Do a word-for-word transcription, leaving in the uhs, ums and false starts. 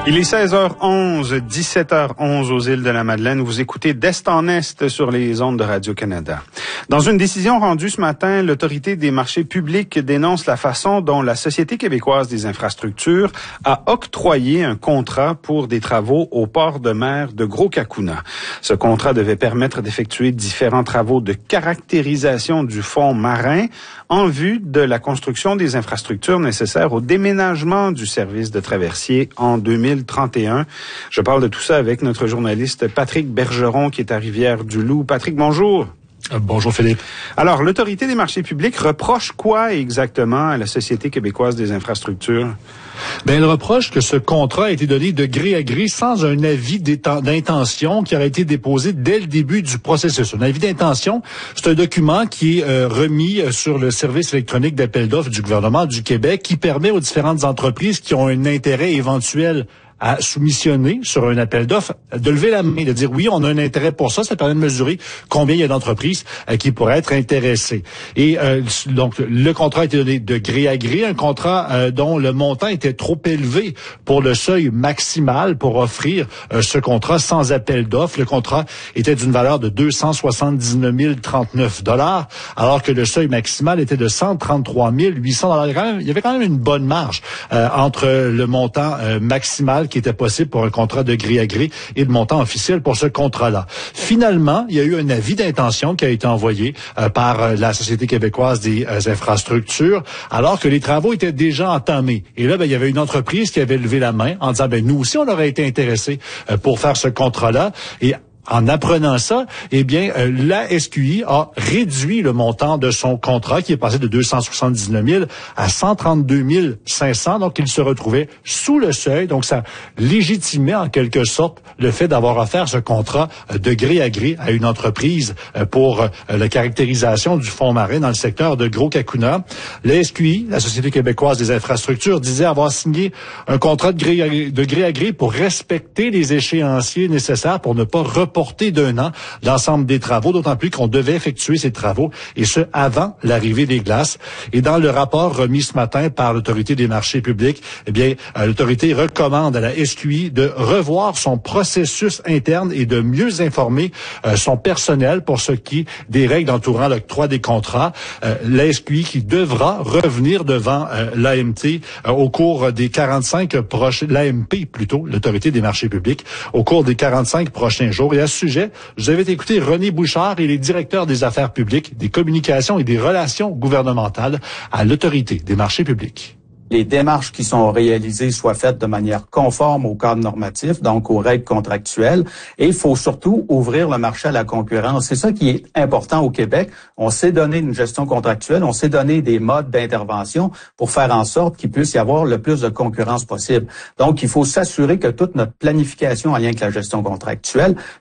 Il est seize heures onze, dix-sept heures onze aux îles de la Madeleine. Vous écoutez d'est en est sur les ondes de Radio-Canada. Dans une décision rendue ce matin, l'Autorité des marchés publics dénonce la façon dont la Société québécoise des infrastructures a octroyé un contrat pour des travaux au port de mer de Gros-Cacouna. Ce contrat devait permettre d'effectuer différents travaux de caractérisation du fond marin en vue de la construction des infrastructures nécessaires au déménagement du service de traversier en deux mille trente et un. Je parle de tout ça avec notre journaliste Patrick Bergeron qui est à Rivière-du-Loup. Patrick, bonjour. Euh, bonjour Philippe. Alors, l'Autorité des marchés publics reproche quoi exactement à la Société québécoise des infrastructures? Ben, elle reproche que ce contrat a été donné de gré à gré sans un avis d'intention qui aurait été déposé dès le début du processus. Un avis d'intention, c'est un document qui est euh, remis sur le service électronique d'appel d'offres du gouvernement du Québec qui permet aux différentes entreprises qui ont un intérêt éventuel à soumissionner sur un appel d'offres, de lever la main, de dire oui, on a un intérêt pour ça, ça permet de mesurer combien il y a d'entreprises euh, qui pourraient être intéressées. Et euh, donc, le contrat a été donné de gré à gré, un contrat euh, dont le montant était trop élevé pour le seuil maximal pour offrir euh, ce contrat sans appel d'offres. Le contrat était d'une valeur de deux cent soixante-dix-neuf mille trente-neuf dollars, alors que le seuil maximal était de cent trente-trois mille huit cents dollars. Il y avait quand même une bonne marge euh, entre le montant euh, maximal qui était possible pour un contrat de gré à gré et le montant officiel pour ce contrat-là. Finalement, il y a eu un avis d'intention qui a été envoyé euh, par euh, la Société québécoise des euh, infrastructures, alors que les travaux étaient déjà entamés. Et là, ben, il y avait une entreprise qui avait levé la main en disant, ben, nous aussi, on aurait été intéressés euh, pour faire ce contrat-là. Et en apprenant ça, eh bien, euh, la S Q I a réduit le montant de son contrat qui est passé de deux cent soixante-dix-neuf mille à cent trente-deux mille cinq cents. Donc, il se retrouvait sous le seuil. Donc, ça légitimait en quelque sorte le fait d'avoir offert ce contrat euh, de gré à gré à une entreprise euh, pour euh, la caractérisation du fond marin dans le secteur de Gros-Cacouna. La S Q I, la Société québécoise des infrastructures, disait avoir signé un contrat de gré à gré, de gré à gré pour respecter les échéanciers nécessaires pour ne pas reporter portée d'un an l'ensemble des travaux, d'autant plus qu'on devait effectuer ces travaux, et ce, avant l'arrivée des glaces. Et dans le rapport remis ce matin par l'Autorité des marchés publics, eh bien, euh, l'Autorité recommande à la S Q I de revoir son processus interne et de mieux informer euh, son personnel pour ce qui est des règles entourant l'octroi des contrats. Euh, la S Q I qui devra revenir devant euh, l'A M T euh, au cours des quarante-cinq prochains, l'A M P plutôt, l'Autorité des marchés publics, au cours des quarante-cinq prochains jours. Et à ce sujet, vous avez écouté René Bouchard, il est directeur des affaires publiques, des communications et des relations gouvernementales à l'Autorité des marchés publics. Les démarches qui sont réalisées soient faites de manière conforme au cadre normatif, donc aux règles contractuelles. Et il faut surtout ouvrir le marché à la concurrence. C'est ça qui est important au Québec. On s'est donné une gestion contractuelle, on s'est donné des modes d'intervention pour faire en sorte qu'il puisse y avoir le plus de concurrence possible. Donc, il faut s'assurer que toute notre planification en lien avec la gestion contractuelle